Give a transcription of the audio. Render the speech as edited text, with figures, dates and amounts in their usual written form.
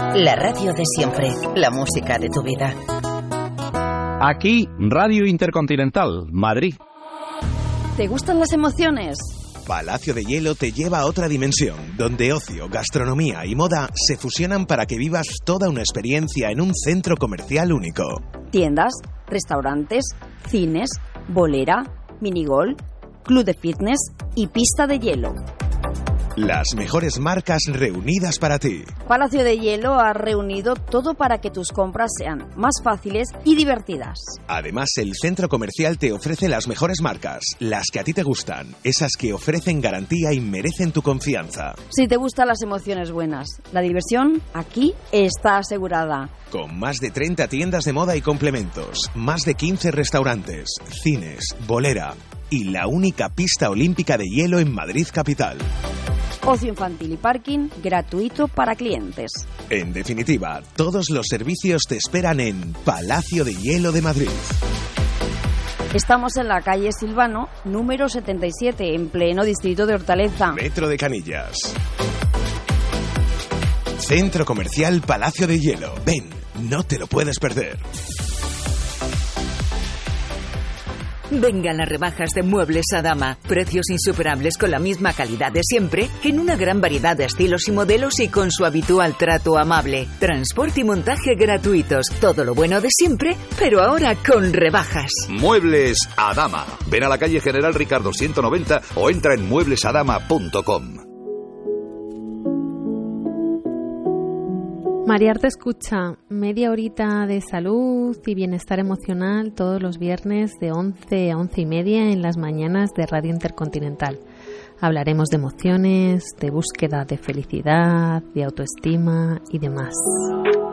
La radio de siempre, la música de tu vida. Aquí, Radio Intercontinental, Madrid. ¿Te gustan las emociones? Palacio de Hielo te lleva a otra dimensión, donde ocio, gastronomía y moda se fusionan para que vivas toda una experiencia en un centro comercial único. Tiendas, restaurantes, cines, bolera, minigol, club de fitness y pista de hielo. Las mejores marcas reunidas para ti. Palacio de Hielo ha reunido todo para que tus compras sean más fáciles y divertidas. Además, el centro comercial te ofrece las mejores marcas, las que a ti te gustan, esas que ofrecen garantía y merecen tu confianza. Si te gustan las emociones buenas, la diversión aquí está asegurada. Con más de 30 tiendas de moda y complementos, más de 15 restaurantes, cines, bolera y la única pista olímpica de hielo en Madrid capital. Ocio infantil y parking gratuito para clientes. En definitiva, todos los servicios te esperan en Palacio de Hielo de Madrid. Estamos en la calle Silvano, número 77, en pleno distrito de Hortaleza. Metro de Canillas. Centro Comercial Palacio de Hielo. Ven, no te lo puedes perder. Vengan las rebajas de Muebles Adama. Precios insuperables con la misma calidad de siempre, en una gran variedad de estilos y modelos y con su habitual trato amable. Transporte y montaje gratuitos. Todo lo bueno de siempre, pero ahora con rebajas. Muebles Adama. Ven a la calle General Ricardo 190 o entra en mueblesadama.com. Mariar te escucha, media horita de salud y bienestar emocional todos los viernes de 11 a 11 y media en las mañanas de Radio Intercontinental. Hablaremos de emociones, de búsqueda de felicidad, de autoestima y demás.